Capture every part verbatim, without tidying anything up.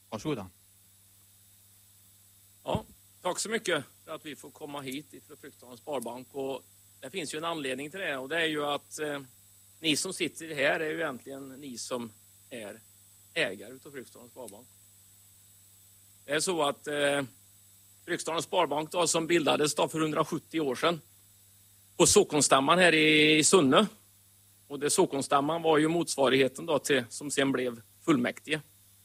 Varsågoda. Ja, tack så mycket för att vi får komma hit till Fryksdalens Sparbank. Och det finns ju en anledning till det, och det är ju att eh, ni som sitter här är ju egentligen ni som är ägare utav Fryksdalens Sparbank. Det är så att eh, Fryksdalens Sparbank då, som bildades då för hundrasjuttio år sedan på sockenstämman här i Sunne. Och det sockenstämman var ju motsvarigheten då till som sen blev fullmäktige.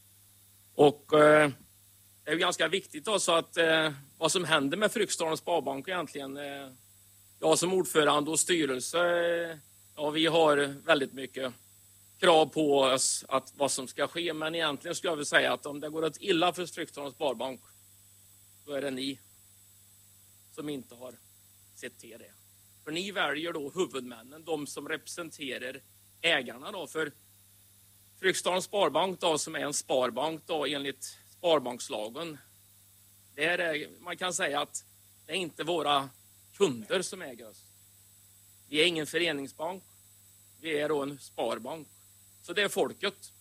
Och eh, det är ju ganska viktigt då, så att eh, vad som händer med Fryksdalens Sparbank egentligen. Eh, jag som ordförande och styrelse, eh, ja, vi har väldigt mycket krav på oss att vad som ska ske. Men egentligen skulle jag vilja säga att om det går ett illa för Fryksdalens Sparbank, då är det ni som inte har sett till det. För ni väljer då huvudmännen, de som representerar ägarna då. För Fryksdalens Sparbank då, som är en sparbank då enligt sparbankslagen. Det är, man kan säga att det är inte våra kunder som äger oss. Vi är ingen föreningsbank. Vi är då en sparbank. Så det är folket.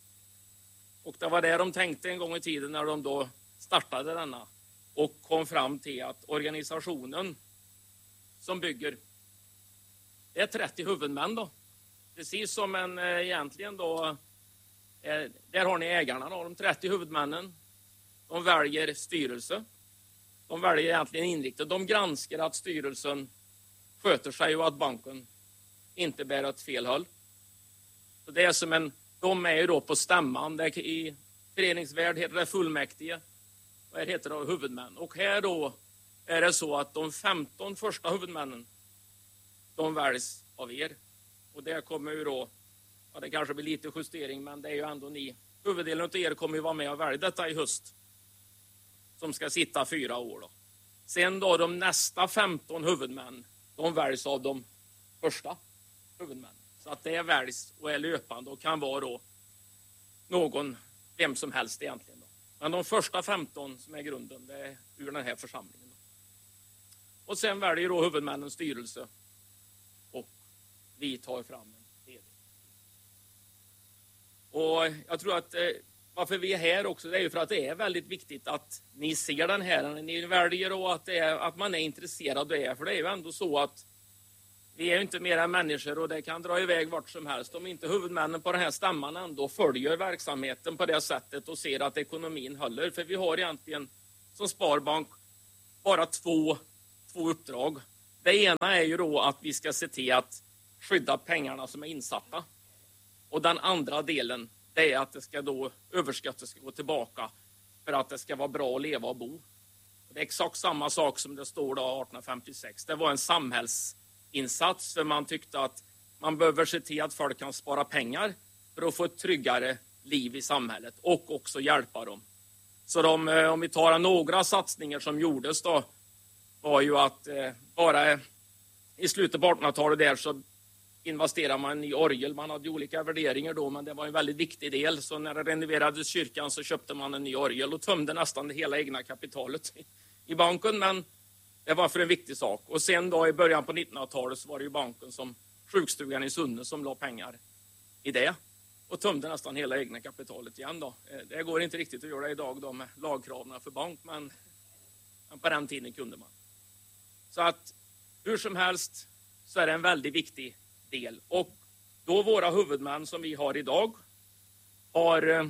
Och det var det de tänkte en gång i tiden när de då startade denna. Och kom fram till att organisationen som bygger, det är trettio huvudmän då. Precis som en eh, egentligen då, eh, där har ni ägarna då, de trettio huvudmännen. De väljer styrelse. De väljer egentligen inriktning. De granskar att styrelsen sköter sig och att banken inte bär åt fel håll. Så det är som en, de är ju då på stämman. Där i föreningsvärld heter det fullmäktige. Och här heter det huvudmän. Och här då är det så att de femton första huvudmännen, de väljs av er. Och det kommer ju då, ja, det kanske blir lite justering, men det är ju ändå ni. Huvuddelen av er kommer ju vara med och välja detta i höst. Som ska sitta fyra år då. Sen då de nästa femton huvudmän, de väljs av de första huvudmännen. Så att det väljs och är löpande och kan vara då någon, vem som helst egentligen då. Men de första femton som är grunden, det är ur den här församlingen då. Och sen väljer då huvudmännens styrelse och vi tar fram en vd. Och jag tror att eh, varför vi är här också, det är ju för att det är väldigt viktigt att ni ser den här när ni väljer och att, det är, att man är intresserad av det. För det är ju ändå så att vi är ju inte mer än människor och det kan dra iväg vart som helst. Om inte huvudmännen på den här stämman ändå följer verksamheten på det sättet och ser att ekonomin håller. För vi har egentligen som sparbank bara två, två uppdrag. Det ena är ju då att vi ska se till att skydda pengarna som är insatta. Och den andra delen, det är att det ska då, överskottet ska gå tillbaka för att det ska vara bra att leva och bo. Det är exakt samma sak som det står då arton femtiosex. Det var en samhällsinsats för man tyckte att man behöver se till att folk kan spara pengar för att få ett tryggare liv i samhället och också hjälpa dem. Så de, om vi tar några satsningar som gjordes då, var ju att eh, bara i slutet på artonhundratalet där så investerade man i orgel. Man hade olika värderingar då, men det var en väldigt viktig del. Så när det renoverades kyrkan så köpte man en ny orgel och tömde nästan det hela egna kapitalet i banken. Men det var för en viktig sak. Och sen då i början på nittonhundratalet så var det ju banken som sjukstugan i Sunne som la pengar i det. Och tömde nästan hela egna kapitalet igen då. Det går inte riktigt att göra idag då med lagkraven för bank, men, men på den tiden kunde man. Så att hur som helst så är det en väldigt viktig del. Och då våra huvudmän som vi har idag har,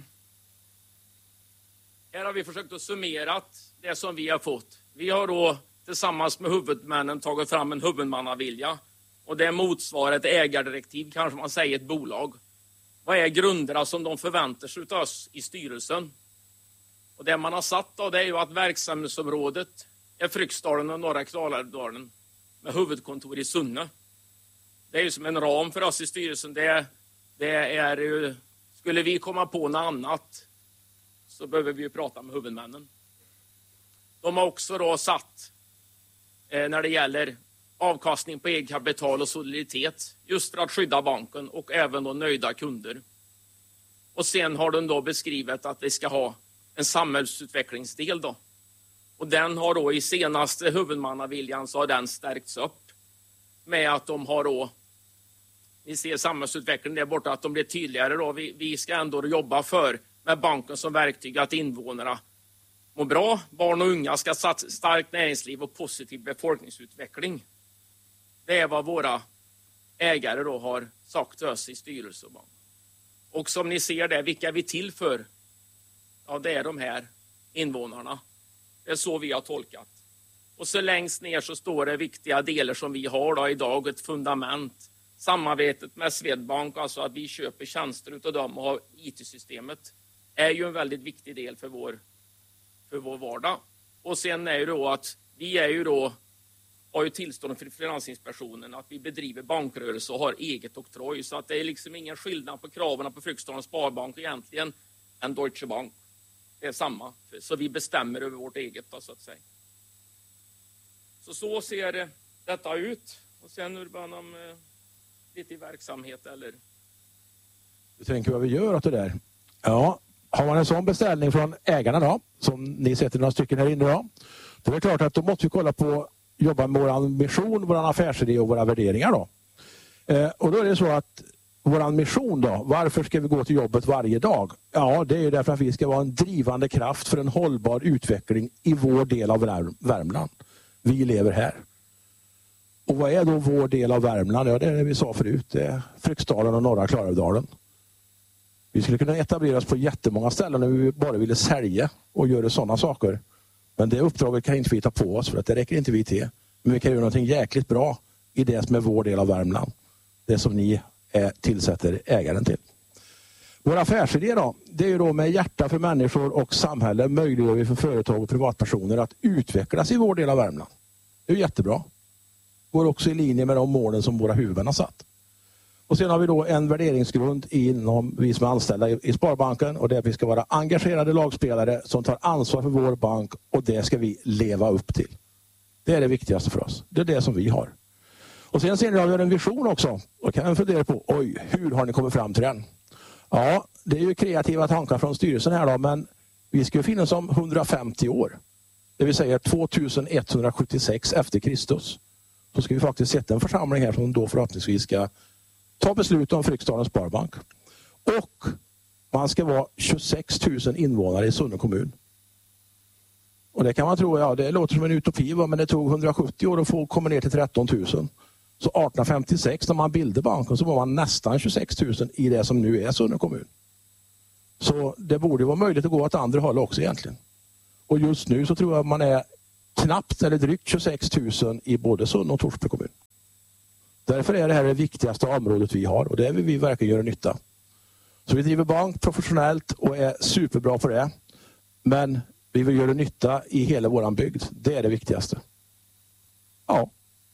här har vi försökt att summera det som vi har fått. Vi har då tillsammans med huvudmännen tagit fram en huvudmannavilja och det motsvarar ett ägardirektiv, kanske man säger ett bolag. Vad är grunderna som de förväntar sig av oss i styrelsen? Och det man har satt då, det är ju att verksamhetsområdet är Fryksdalen och norra Klarälvdalen med huvudkontor i Sunne. Det är ju som en ram för oss i styrelsen. Det, det är ju, skulle vi komma på något annat så behöver vi ju prata med huvudmännen. De har också då satt eh, när det gäller avkastning på eget kapital och soliditet just för att skydda banken och även då nöjda kunder. Och sen har de då beskrivit att vi ska ha en samhällsutvecklingsdel då. Och den har då i senaste huvudmannaviljan så har den stärkts upp med att de har då, vi ser samhällsutvecklingen där borta, att de blir tydligare då. Vi, vi ska ändå jobba för med banken som verktyg att invånarna mår bra. Barn och unga ska satsa starkt näringsliv och positiv befolkningsutveckling. Det är vad våra ägare då har sagt till oss i styrelse och bank. Och som ni ser där, vilka är vi till för? Ja, det är de här invånarna. Det är så vi har tolkat. Och så längst ner så står det viktiga delar som vi har då idag, ett fundament. Samarbetet med Swedbank, alltså att vi köper tjänster utav dem och har I T-systemet, är ju en väldigt viktig del för vår, för vår vardag. Och sen är ju då att vi är ju då, har ju tillstånd för Finansinspektionen att vi bedriver bankrörelse och har eget oktroj. Så att det är liksom ingen skillnad på kraven på Fryksdalens Sparbank egentligen än Deutsche Bank. Det är samma. Så vi bestämmer över vårt eget då, så att säga. Så så ser detta ut. Och sen Urban om eh, lite i verksamhet eller... Du tänker vad vi gör åt det där? Ja, har man en sån beställning från ägarna då, som ni sätter några stycken här inne då, då är det klart att då måste vi kolla på, jobba med vår mission, vår affärsidé och våra värderingar då. Eh, och då är det så att vår mission då, varför ska vi gå till jobbet varje dag? Ja, det är ju därför att vi ska vara en drivande kraft för en hållbar utveckling i vår del av Värmland. Vi lever här. Och vad är då vår del av Värmland? Ja, det är det vi sa förut. Det är Fryksdalen och norra Klarälvdalen. Vi skulle kunna etablera oss på jättemånga ställen när vi bara ville sälja och göra sådana saker. Men det uppdraget kan inte vi ta på oss för att det räcker inte vi till. Men vi kan göra någonting jäkligt bra i det som är vår del av Värmland. Det som ni är, tillsätter ägaren till. Vår affärsidé då, det är ju då med hjärta för människor och samhälle möjliggör vi för företag och privatpersoner att utvecklas i vår del av Värmland. Det är jättebra. Går också i linje med de målen som våra huvudmän har satt. Och sen har vi då en värderingsgrund inom vi som är anställda i Sparbanken, och det är att vi ska vara engagerade lagspelare som tar ansvar för vår bank, och det ska vi leva upp till. Det är det viktigaste för oss. Det är det som vi har. Och sen ser ni att vi har en vision också. Och kan jag fundera på, oj, hur har ni kommit fram till den? Ja, det är ju kreativa tankar från styrelsen här då, men vi ska ju finnas om hundrafemtio år. Det vill säga tjugoetthundrasjuttiosex efter Kristus. Så ska vi faktiskt sätta en församling här som då förhoppningsvis ska ta beslut om Fryksdalens Sparbank. Och man ska vara tjugosex tusen invånare i Sunne kommun. Och det kan man tro, ja det låter som en utopi, men det tog hundrasjuttio år att få komma ner till tretton tusen. Så arton femtiosex när man bildade banken så var man nästan tjugosex tusen i det som nu är Sunne kommun. Så det borde vara möjligt att gå åt andra håll också egentligen. Och just nu så tror jag man är knappt eller drygt tjugosex tusen i både Sunne och Torsby kommun. Därför är det här det viktigaste området vi har, och det vill vi verkligen göra nytta. Så vi driver bank professionellt och är superbra på det. Men vi vill göra nytta i hela våran bygd. Det är det viktigaste. Ja.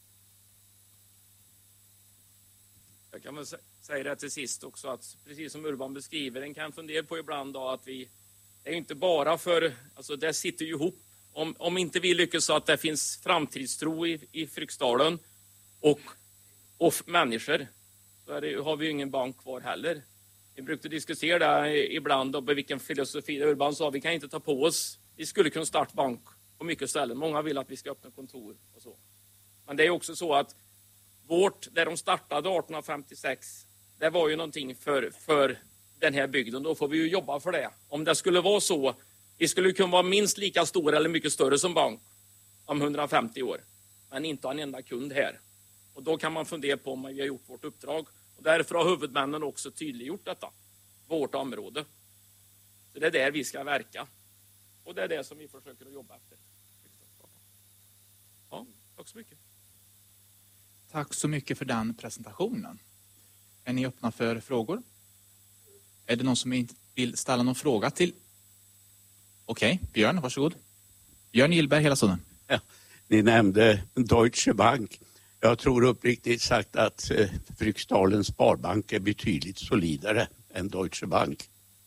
Jag kan väl säga det till sist också, att precis som Urban beskriver, en kan fundera på ibland då att vi, det är inte bara för, alltså det sitter ju ihop. Om, om inte vi lyckas så att det finns framtidstro i, i Fryksdalen och, och människor, så är det, har vi ju ingen bank kvar heller. Vi brukade diskutera det ibland om vilken filosofi Urban sa, vi kan inte ta på oss. Vi skulle kunna starta bank på mycket ställen. Många vill att vi ska öppna kontor och så. Men det är också så att vårt, där de startade arton femtiosex, det var ju någonting för, för den här bygden. Då får vi ju jobba för det. Om det skulle vara så, vi skulle kunna vara minst lika stora eller mycket större som bank om hundrafemtio år. Men inte ha en enda kund här. Och då kan man fundera på om vi har gjort vårt uppdrag. Och därför har huvudmännen också tydliggjort detta. Vårt område. Så det är där vi ska verka. Och det är det som vi försöker att jobba efter. Ja, tack så mycket. Tack så mycket för den presentationen. Är ni öppna för frågor? Är det någon som vill ställa någon fråga till? Okej, okay, Björn, varsågod. Björn Gillberg, hela stunden. Ja, ni nämnde Deutsche Bank. Jag tror uppriktigt sagt att eh, Fryksdalens Sparbank är betydligt solidare än Deutsche Bank.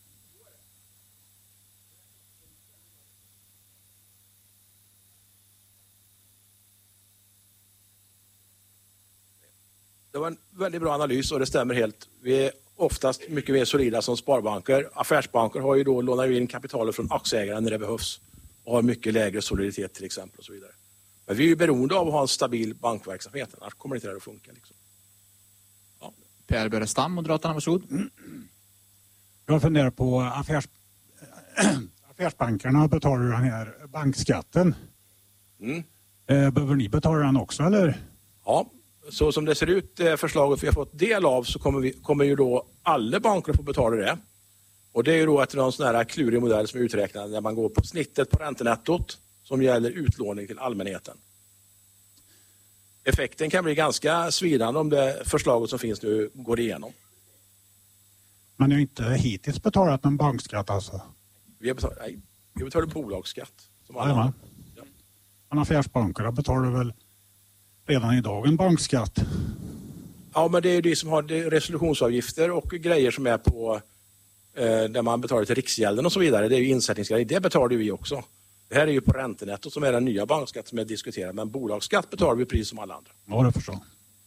Det var en väldigt bra analys och det stämmer helt. Vi är oftast mycket mer solida som sparbanker. Affärsbanker har ju då lånat in kapital från aktieägaren när det behövs och har mycket lägre soliditet till exempel och så vidare. Men vi är ju beroende av att ha en stabil bankverksamhet, annars kommer det inte att funka. Liksom. Ja. Per Börrestam, Moderaterna, varsågod. Jag funderar på affärs, affärsbankerna betalar den här bankskatten. Mm. Eh, behöver ni betala den också eller? Ja, så som det ser ut, det förslaget vi har fått del av, så kommer, vi, kommer ju då alla banker att få betala det. Och det är ju då efter någon sån här klurig modell som är uträknad när man går på snittet på räntenettot som gäller utlåning till allmänheten. Effekten kan bli ganska svidande om det förslaget som finns nu går igenom. Men ni har inte hittills betalat en bankskatt alltså? Vi har betalat, nej, vi har betalat bolagsskatt. Som alla. Jajamän. Ja. Men affärsbankerna betalar väl redan idag en bankskatt? Ja, men det är ju de som har resolutionsavgifter och grejer som är på eh, där man betalar till Riksgälden och så vidare. Det är ju insättningsgrejer. Det betalar ju vi också. Det här är ju på räntenettot som är den nya bankskatt som är diskuterad. Men bolagsskatt betalar vi precis som alla andra. Ja, det förstår.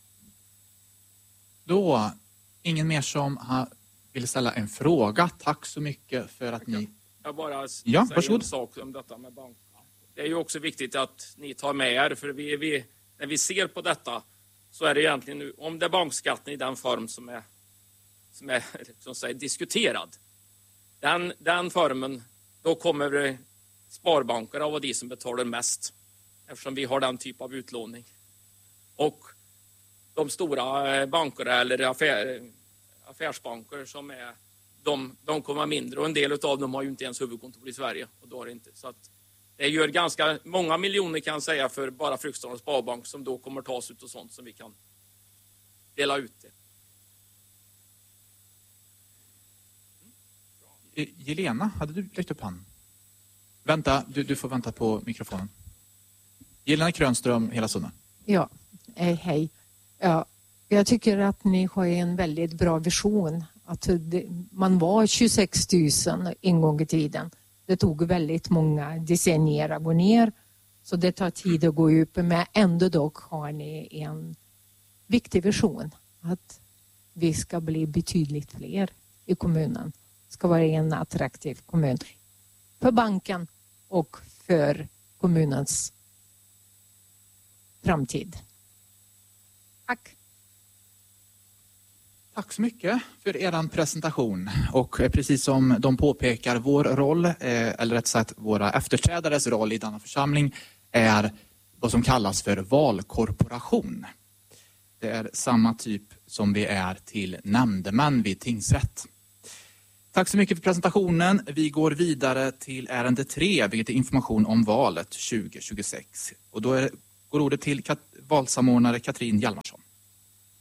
Då, ingen mer som har, vill ställa en fråga. Tack så mycket för att ni... Jag bara ja, säger varsågod. en sak om detta med bank. Det är ju också viktigt att ni tar med er, för vi, vi, när vi ser på detta så är det egentligen nu, om det är bankskatten i den form som är, som är som säger, diskuterad, den, den formen, då kommer det sparbanker att vara de som betalar mest, eftersom vi har den typ av utlåning. Och de stora bankerna eller affär, affärsbanker som är, de, de kommer mindre, och en del av dem har ju inte ens huvudkontor i Sverige. Och då är det inte. Så att det gör ganska många miljoner kan jag säga för bara Fryksdalens Sparbank som då kommer tas ut och sånt som vi kan dela ut det. Mm. Jelena, hade du lagt upp handen? Vänta, du, du får vänta på mikrofonen. Jelena Krönström, Hela Sunne. Ja, eh, hej. Ja, jag tycker att ni har en väldigt bra vision. Att det, man var tjugosex tusen en gång i tiden. Det tog väldigt många decennier att gå ner. Så det tar tid att gå upp. Men ändå dock har ni en viktig vision. Att vi ska bli betydligt fler i kommunen. Det ska vara en attraktiv kommun. För banken och för kommunens framtid. Tack. Tack så mycket för er presentation. Och precis som de påpekar, vår roll, eller rätt sagt våra efterträdares roll i denna församling, är vad som kallas för valkorporation. Det är samma typ som vi är till nämndemän vid tingsrätt. Tack så mycket för presentationen. Vi går vidare till ärende tre, vilket är information om valet tjugo tjugosex. Och då är, går ordet till kat- valsamordnare Katrin Hjalmarsson.